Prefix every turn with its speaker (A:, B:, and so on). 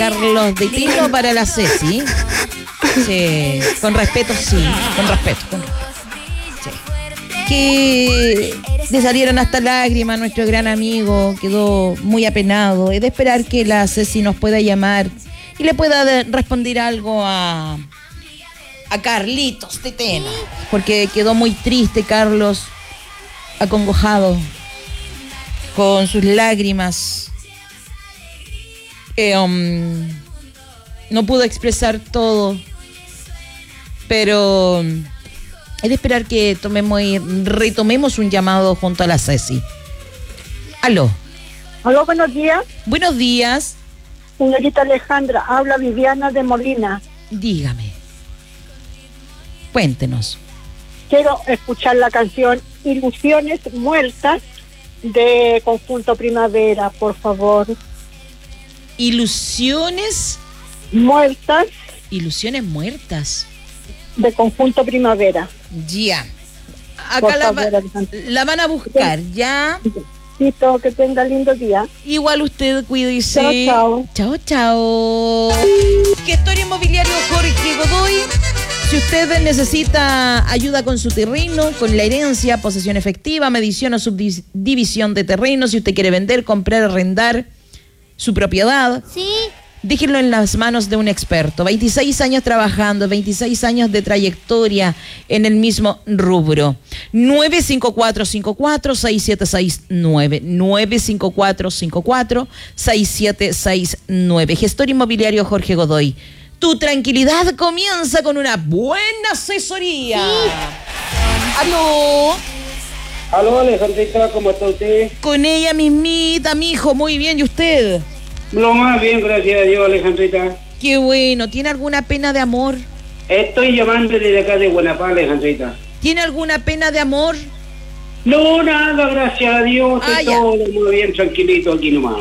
A: Carlos de Tino para la Ceci. Sí, con respeto, sí, con respeto. Sí. Que le salieron hasta lágrimas, nuestro gran amigo quedó muy apenado. Es de esperar que la Ceci nos pueda llamar y le pueda responder algo a Carlitos Tetena, porque quedó muy triste Carlos, acongojado, con sus lágrimas. No pudo expresar todo, pero es de esperar que retomemos un llamado junto a la Ceci. Aló.
B: Aló, buenos días.
A: Buenos días.
B: Señorita Alejandra, habla Viviana de Molina.
A: Dígame. Cuéntenos.
B: Quiero escuchar la canción Ilusiones Muertas de Conjunto Primavera, por favor.
A: Ilusiones
B: Muertas de Conjunto Primavera.
A: Ya. Acá la van a buscar, ¿ya?
B: Listo, que tenga lindo día.
A: Igual usted, cuídese.
B: Chao,
A: chao. Chao. Gestor inmobiliario Jorge Godoy. Si usted necesita ayuda con su terreno, con la herencia, posesión efectiva, medición o subdivisión de terreno, si usted quiere vender, comprar, arrendar su propiedad,
C: sí,
A: déjenlo en las manos de un experto. 26 años trabajando, 26 años de trayectoria en el mismo rubro. 954-54-6769. 954-54-6769. Gestor inmobiliario Jorge Godoy. Tu tranquilidad comienza con una buena asesoría. Sí. ¡Aló!
D: Aló, Alejandrita, ¿cómo está usted?
A: Con ella mismita, mijo, muy bien. ¿Y usted?
D: Lo más bien, gracias a Dios, Alejandrita.
A: Qué bueno. ¿Tiene alguna pena de amor?
D: Estoy llamando desde acá de Guanapá, Alejandrita.
A: ¿Tiene alguna pena de amor?
D: No, nada, gracias a Dios. Todo muy bien, tranquilito aquí nomás.